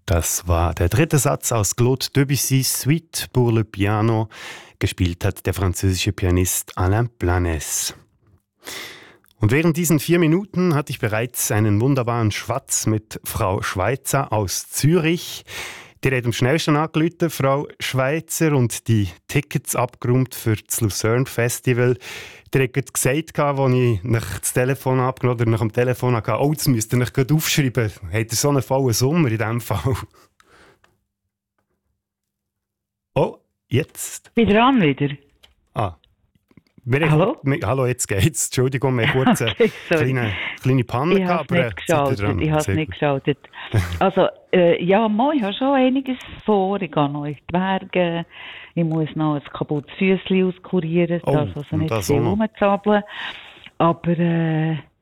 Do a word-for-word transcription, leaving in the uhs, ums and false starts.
Das war der dritte Satz aus Claude Debussys Suite pour le Piano. Gespielt hat der französische Pianist Alain Planès. Und während diesen vier Minuten hatte ich bereits einen wunderbaren Schwatz mit Frau Schweitzer aus Zürich. Die hat am schnellsten angerufen, Frau Schweitzer, und die Tickets abgeräumt für das Lucerne Festival. Die hat gesagt, als ich nach das Telefon abgenommen oder nach dem Telefon hatte, oh, das müsst ihr euch gerade aufschreiben. Habt ihr so einen vollen Sommer in diesem Fall? Oh, jetzt. Bin dran wieder. Ah. Wir Hallo? Haben, wir, hallo, jetzt geht's. Entschuldigung, wir haben kurz eine Okay, sorry. kleine, kleine Panne Ich gehabt. habe aber, nicht äh, seid ihr geschaltet. dran? Ich habe Sehr nicht gut. geschaltet. Also, äh, ja, moi, ich habe schon einiges vor. Ich gehe noch in die Berge. Ich muss noch ein kaputtes Füßchen auskurieren, Oh, dass also und nicht das viel auch noch. rumzappeln. Aber äh,